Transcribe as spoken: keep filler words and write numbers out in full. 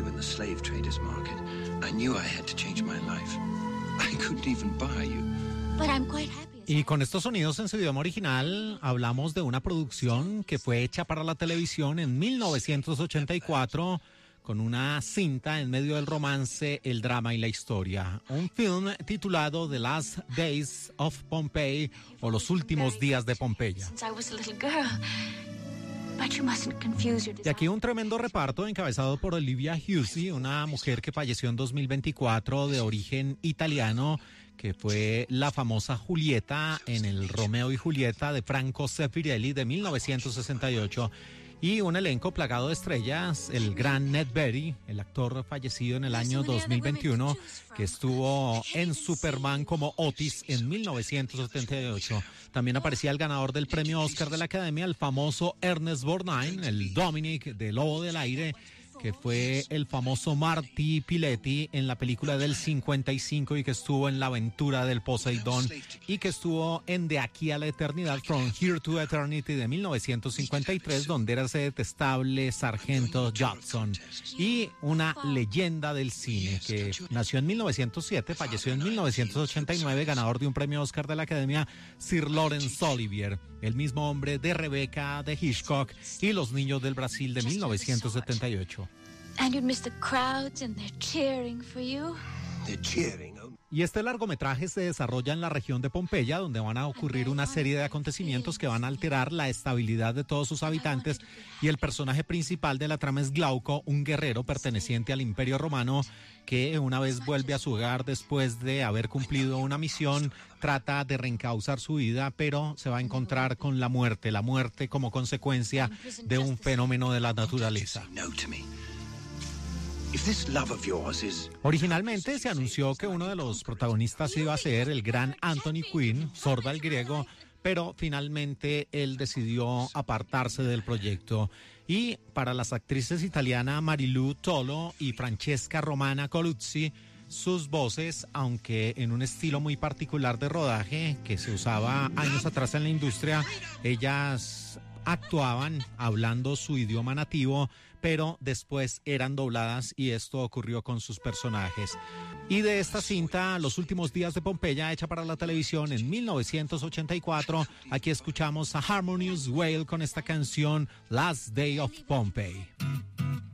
you in the slave traders market, I knew I had to change my life. I couldn't even buy you. But I'm quite happy. Y con estos sonidos en su idioma original, hablamos de una producción que fue hecha para la televisión en mil novecientos ochenta y cuatro, con una cinta en medio del romance, el drama y la historia. Un film titulado The Last Days of Pompeii, o Los Últimos Días de Pompeya. Y aquí un tremendo reparto encabezado por Olivia Hussey, una mujer que falleció en dos mil veinticuatro de origen italiano, que fue la famosa Julieta en el Romeo y Julieta de Franco Zeffirelli de mil novecientos sesenta y ocho. Y un elenco plagado de estrellas, el gran Ned Beatty, el actor fallecido en el año dos mil veintiuno, que estuvo en Superman como Otis en mil novecientos setenta y ocho. También aparecía el ganador del premio Oscar de la Academia, el famoso Ernest Borgnine, el Dominic de Lobo del Aire, que fue el famoso Marty Piletti en la película del cincuenta y cinco y que estuvo en La Aventura del Poseidón y que estuvo en De Aquí a la Eternidad, From Here to Eternity de mil novecientos cincuenta y tres, donde era ese detestable sargento Judson, y una leyenda del cine que nació en mil novecientos siete, falleció en mil novecientos ochenta y nueve, ganador de un premio Oscar de la Academia, Sir Laurence Olivier, el mismo hombre de Rebecca de Hitchcock y Los Niños del Brasil de mil novecientos setenta y ocho. And you'd miss the crowds and they're cheering for you. They're cheering. Y este largometraje se desarrolla en la región de Pompeya, donde van a ocurrir una serie de acontecimientos que van a alterar la estabilidad de todos sus habitantes, y el personaje principal de la trama es Glauco, un guerrero perteneciente al Imperio Romano que una vez vuelve a su hogar después de haber cumplido una misión, trata de reencauzar su vida, pero se va a encontrar con la muerte, la muerte como consecuencia de un fenómeno de la naturaleza. Originalmente se anunció que uno de los protagonistas iba a ser el gran Anthony Quinn, sordo al griego, pero finalmente él decidió apartarse del proyecto. Y para las actrices italianas Marilu Tolo y Francesca Romana Coluzzi, sus voces, aunque en un estilo muy particular de rodaje que se usaba años atrás en la industria, ellas actuaban hablando su idioma nativo, pero después eran dobladas, y esto ocurrió con sus personajes. Y de esta cinta, Los Últimos Días de Pompeya, hecha para la televisión en mil novecientos ochenta y cuatro, aquí escuchamos a Harmonious Whale con esta canción Last Day of Pompeii.